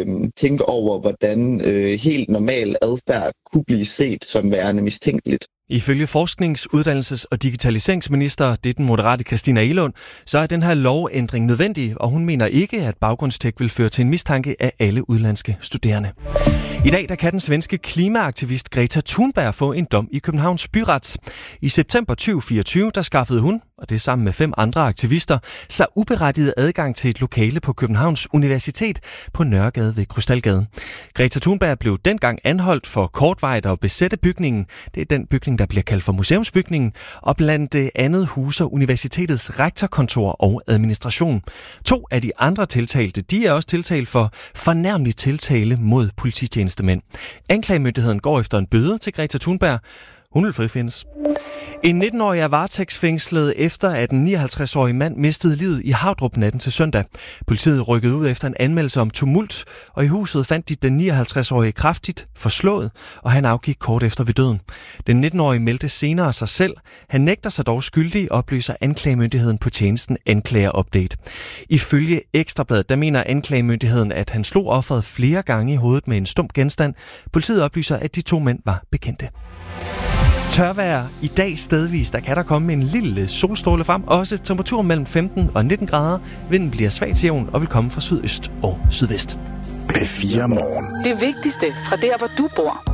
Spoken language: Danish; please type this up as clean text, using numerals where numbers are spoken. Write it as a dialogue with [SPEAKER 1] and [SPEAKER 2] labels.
[SPEAKER 1] tænke over, hvordan helt normal adfærd kunne blive set som værende mistænkeligt.
[SPEAKER 2] Ifølge forsknings-, uddannelses- og digitaliseringsminister, det er den moderate Christina Egelund, så er den her lovændring nødvendig, og hun mener ikke, at baggrundstjek vil føre til en mistanke af alle udenlandske studerende. I dag der kan den svenske klimaaktivist Greta Thunberg få en dom i Københavns byret. I september 2024 der skaffede hun, og det sammen med 5 andre aktivister, sig uberettiget adgang til et lokale på Københavns Universitet på Nørregade ved Krystalgade. Greta Thunberg blev dengang anholdt for kortvarigt at besætte bygningen. Det er den bygning, der bliver kaldt for museumsbygningen, og blandt andet huser universitetets rektorkontor og administration. 2 af de andre tiltalte, de er også tiltalt for fornærmelig tiltale mod polititjenestemænd. Anklagemyndigheden går efter en bøde til Greta Thunberg. Hun vil frifindes. En 19-årig er varetægtsfængslet efter, at en 59-årig mand mistede livet i Havdrup natten til søndag. Politiet rykkede ud efter en anmeldelse om tumult, og i huset fandt de den 59-årige kraftigt forslået, og han afgik kort efter ved døden. Den 19-årige meldte senere sig selv. Han nægter sig dog skyldig, oplyser anklagemyndigheden på tjenesten Anklager Update. Ifølge Ekstrabladet, der mener anklagemyndigheden, at han slog offeret flere gange i hovedet med en stump genstand. Politiet oplyser, at de 2 mænd var bekendte. Tørvejr i dag stedvis. Der kan der komme en lille solstråle frem. Også temperaturen mellem 15 og 19 grader. Vinden bliver svag til jævn og vil komme fra sydøst og sydvest.
[SPEAKER 3] P4 Morgen.
[SPEAKER 4] Det vigtigste fra der, hvor du bor.